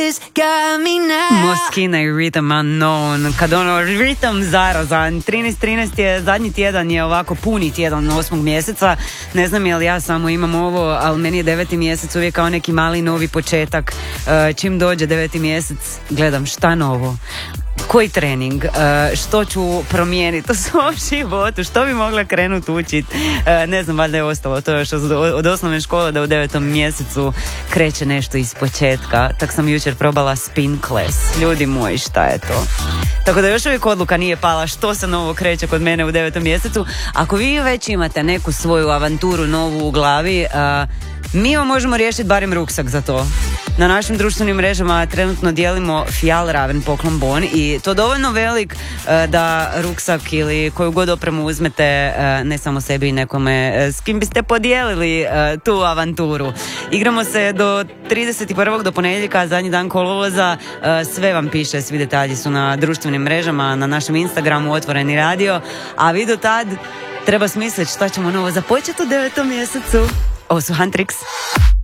this got me now. Moschino i Rhythm Unknown. Kad ono, Rhythm zarazan. 13.13 je, zadnji tjedan je ovako puni tjedan 8. mjeseca. Ne znam je li ja samo imam ovo, ali meni je 9. mjesec uvijek kao neki mali novi početak. Čim dođe 9. mjesec, gledam šta novo. Koji trening, što ću promijeniti u svom životu, što bi mogla krenuti učiti. Ne znam, valjda je ostalo to još od osnovne škole da u 9. mjesecu kreće nešto iz početka. Tak sam jučer probala spin class. Ljudi moji, šta je to? Tako da još uvijek odluka nije pala što se novo kreće kod mene u 9. mjesecu. Ako vi već imate neku svoju avanturu novu u glavi, mi vam možemo riješiti barem ruksak za to. Na našim društvenim mrežama trenutno dijelimo Fjallraven poklon bon i to dovoljno velik da ruksak ili koju god opremu uzmete, ne samo sebi i nekome s kim biste podijelili tu avanturu. Igramo se do 31. do ponedjeljka, zadnji dan kolovoza, sve vam piše, svi detalji su na društvenim mrežama, na našem Instagramu Otvoreni radio, a vi do tad treba smisliti šta ćemo novo započeti u 9. mjesecu. Ovo su Huntrix.